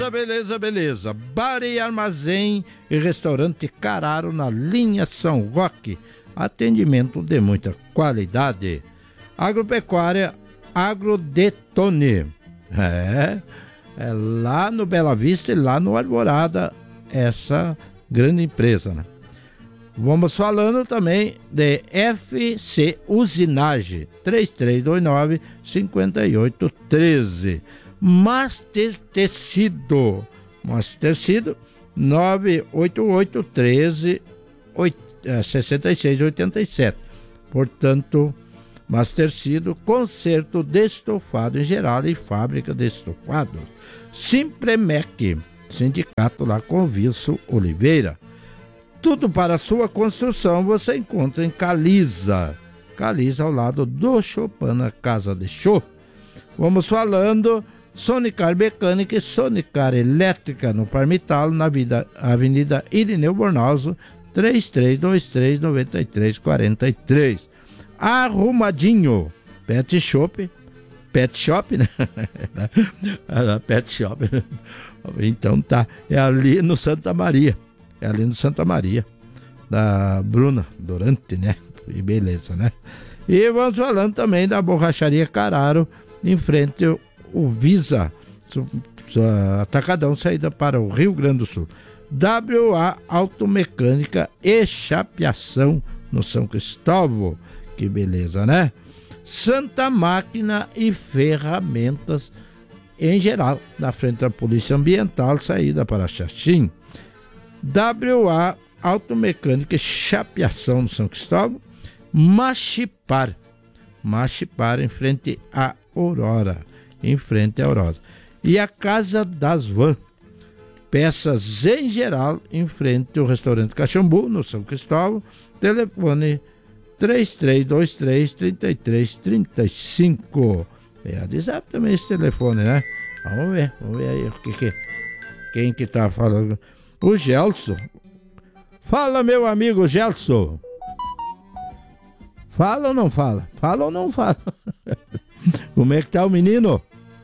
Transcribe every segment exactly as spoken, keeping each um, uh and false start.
Beleza, beleza, beleza. Bar e armazém e restaurante Cararo na linha São Roque. Atendimento de muita qualidade. Agropecuária Agrodetone. É, é lá no Bela Vista e lá no Alvorada, essa grande empresa, né? Vamos falando também de F C Usinage, três três dois nove, cinco oito um três. Master Tecido, Master Tecido, nove oito oito, um três, seis seis oito sete. Portanto, Master Tecido, conserto de estofado em geral e fábrica de estofados. Simpremec, sindicato lá com Vilso Oliveira. Tudo para a sua construção você encontra em Caliza. Caliza ao lado do Chopana Casa de Show. Vamos falando Sonicar Mecânica e Sonicar Elétrica no Parmitalo, na vida, Avenida Irineu Bornauso, três três dois três, nove três quatro três. Arrumadinho, Pet Shop, Pet Shop, né? Pet Shop. Então tá, é ali no Santa Maria. É ali no Santa Maria, da Bruna Dorante, né? E beleza, né? E vamos falando também da Borracharia Cararo, em frente ao Visa, Atacadão, saída para o Rio Grande do Sul. W A Automecânica e Chapeação no São Cristóvão. Que beleza, né? Santa Máquina e Ferramentas em geral, na frente da Polícia Ambiental, saída para Xaxim. W A Automecânica e Chapeação no São Cristóvão. Machipar, Machipar em frente à Aurora, em frente à Aurora. E a Casa das Van, peças em geral, em frente ao restaurante Caxambu, no São Cristóvão. Telefone três três dois três, três três três cinco. É a WhatsApp também esse telefone, né? Vamos ver, vamos ver aí o que que, quem que tá falando. O Gelson. Fala, meu amigo Gelson. Fala ou não fala? Fala ou não fala? Como é que tá o menino?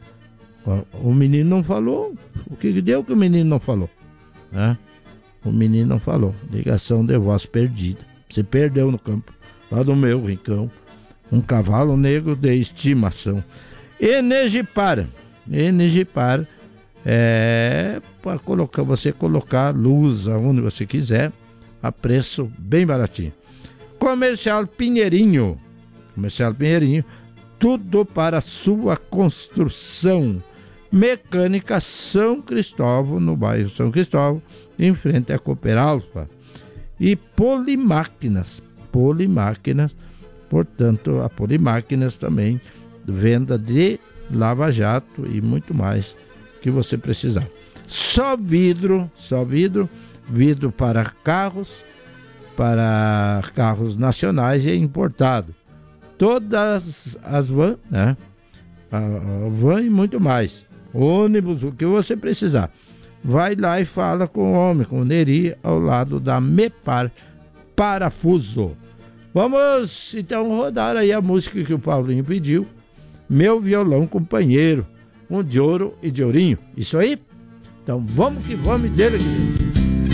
O menino não falou. O que deu que o menino não falou? Né? O menino não falou. Ligação de voz perdida. Se perdeu no campo. Lá do meu rincão. Um cavalo negro de estimação. Energipar. Energipar. É para colocar, você colocar luz aonde você quiser, a preço bem baratinho. Comercial Pinheirinho, Comercial Pinheirinho, tudo para sua construção. Mecânica São Cristóvão, no bairro São Cristóvão, em frente à Cooperalfa. E Polimáquinas, Polimáquinas, portanto, a Polimáquinas também, venda de lava-jato e muito mais que você precisar. Só vidro, só vidro, vidro para carros, para carros nacionais e importado. Todas as vans, né? A, a van e muito mais. Ônibus, o que você precisar. Vai lá e fala com o homem, com o Neri, ao lado da Mepar Parafuso. Vamos então rodar aí a música que o Paulinho pediu. Meu Violão Companheiro. Um de ouro e de ourinho. Isso aí? Então vamos que vamos dele aqui.